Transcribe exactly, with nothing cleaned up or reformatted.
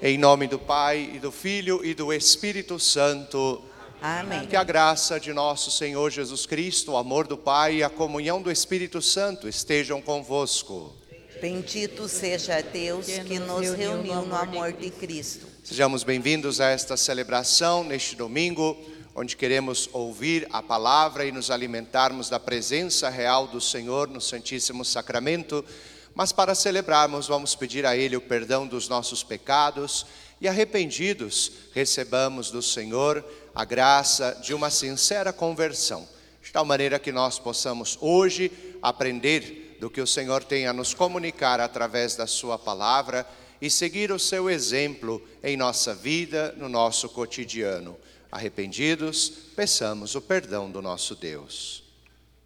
Em nome do Pai, e do Filho, e do Espírito Santo. Amém. Que a graça de nosso Senhor Jesus Cristo, o amor do Pai e a comunhão do Espírito Santo estejam convosco. Bendito seja Deus que nos reuniu no amor de Cristo. Sejamos bem-vindos a esta celebração neste domingo, onde queremos ouvir a palavra e nos alimentarmos da presença real do Senhor no Santíssimo Sacramento. Mas para celebrarmos, vamos pedir a Ele o perdão dos nossos pecados e, arrependidos, recebamos do Senhor a graça de uma sincera conversão, de tal maneira que nós possamos hoje aprender do que o Senhor tem a nos comunicar através da sua palavra e seguir o seu exemplo em nossa vida, no nosso cotidiano. Arrependidos, peçamos o perdão do nosso Deus.